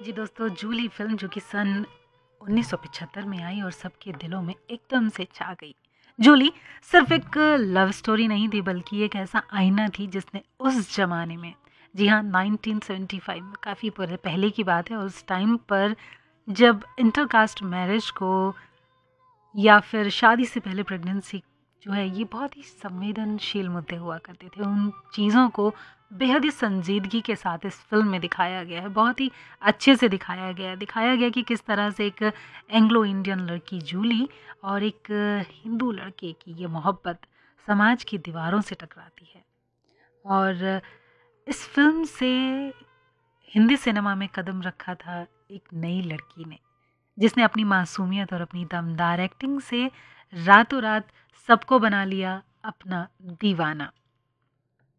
जी दोस्तों, जूली फ़िल्म जो कि सन 1975 में आई और सबके दिलों में एकदम से छा गई। जूली सिर्फ़ एक लव स्टोरी नहीं थी बल्कि एक ऐसा आईना थी जिसने उस ज़माने में, जी हाँ, 1975 में, काफ़ी पहले की बात है, उस टाइम पर जब इंटरकास्ट मैरिज को या फिर शादी से पहले प्रेगनेंसी जो है ये बहुत ही संवेदनशील मुद्दे हुआ करते थे। उन चीज़ों को बेहद ही संजीदगी के साथ इस फ़िल्म में दिखाया गया है। बहुत ही अच्छे से दिखाया गया है। दिखाया गया कि किस तरह से एक एंग्लो इंडियन लड़की जूली और एक हिंदू लड़के की ये मोहब्बत समाज की दीवारों से टकराती है। और इस फ़िल्म से हिंदी सिनेमा में कदम रखा था एक नई लड़की ने, जिसने अपनी मासूमियत और अपनी दमदार एक्टिंग से रातों रात सबको बना लिया अपना दीवाना।